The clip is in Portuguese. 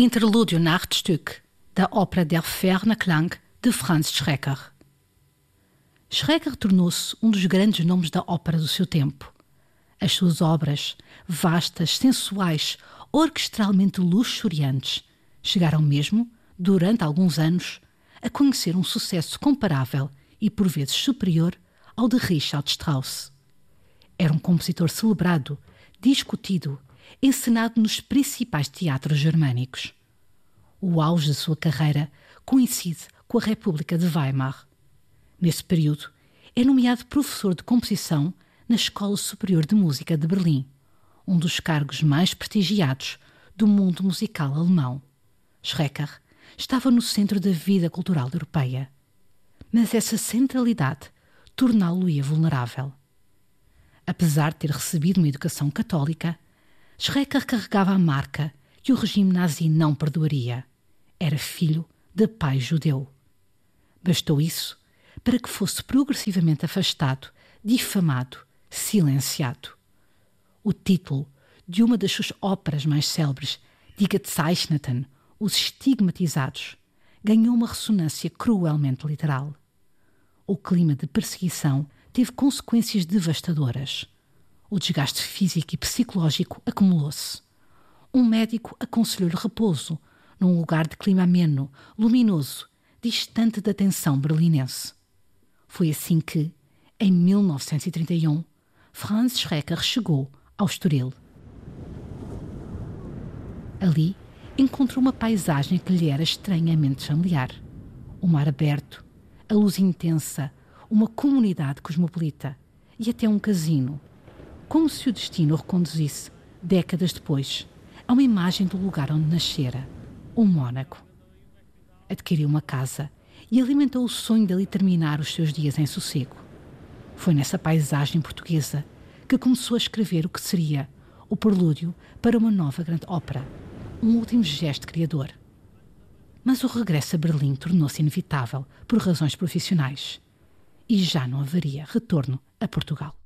Interlúdio Nachtstück, da ópera Der ferne Klang, de Franz Schreker. Schreker tornou-se um dos grandes nomes da ópera do seu tempo. As suas obras, vastas, sensuais, orquestralmente luxuriantes, chegaram mesmo, durante alguns anos, a conhecer um sucesso comparável e por vezes superior ao de Richard Strauss. Era um compositor celebrado, discutido, encenado nos principais teatros germânicos. O auge de sua carreira coincide com a República de Weimar. Nesse período, é nomeado professor de composição na Escola Superior de Música de Berlim, um dos cargos mais prestigiados do mundo musical alemão. Schreker estava no centro da vida cultural europeia, mas essa centralidade torná-lo-ia vulnerável. Apesar de ter recebido uma educação católica, Schreker carregava a marca que o regime nazi não perdoaria. Era filho de pai judeu. Bastou isso para que fosse progressivamente afastado, difamado, silenciado. O título de uma das suas óperas mais célebres, Die Gezeichneten, Os Estigmatizados, ganhou uma ressonância cruelmente literal. O clima de perseguição teve consequências devastadoras. O desgaste físico e psicológico acumulou-se. Um médico aconselhou-lhe repouso num lugar de clima ameno, luminoso, distante da tensão berlinense. Foi assim que, em 1931, Franz Schreker chegou ao Estoril. Ali encontrou uma paisagem que lhe era estranhamente familiar. O mar aberto, a luz intensa, uma comunidade cosmopolita e até um casino, como se o destino o reconduzisse, décadas depois, a uma imagem do lugar onde nascera, o Mónaco. Adquiriu uma casa e alimentou o sonho de ali terminar os seus dias em sossego. Foi nessa paisagem portuguesa que começou a escrever o que seria o prelúdio para uma nova grande ópera, um último gesto criador. Mas o regresso a Berlim tornou-se inevitável por razões profissionais e já não haveria retorno a Portugal.